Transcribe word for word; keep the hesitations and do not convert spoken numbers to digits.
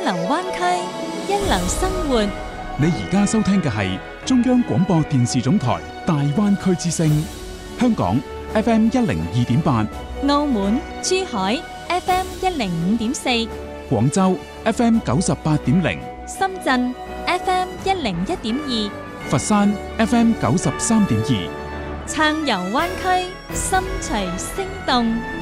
流灣區，一流生活。 你而家收聽嘅係中央廣播電視總台大灣區之聲，香港 F M 一零二點八， 澳門、珠海 F M 一零五點四， 廣州 F M 九十八點零， 深圳 F M 一零一點二， 佛山 F M 九十三點二。 撐遊灣區，心隨聲動。